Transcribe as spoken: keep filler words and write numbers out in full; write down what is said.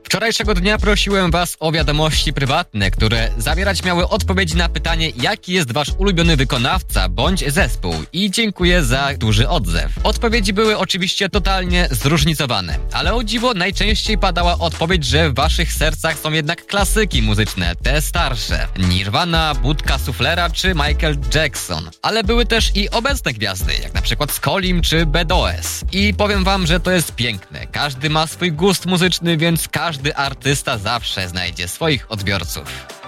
Wczorajszego dnia prosiłem was o wiadomości prywatne, które zawierać miały odpowiedzi na pytanie, jaki jest wasz ulubiony wykonawca bądź zespół, i dziękuję za duży odzew. Odpowiedzi były oczywiście totalnie zróżnicowane, ale o dziwo najczęściej padała odpowiedź, że w waszych sercach są jednak klasyki muzyczne, te starsze. Nirvana, Budka Suflera czy Michael Jackson. Ale były też i obecne gwiazdy, jak na przykład Skolim czy B D O S. I powiem wam, że to jest piękne. Każdy ma swój gust muzyczny, więc każdy artysta zawsze znajdzie swoich odbiorców.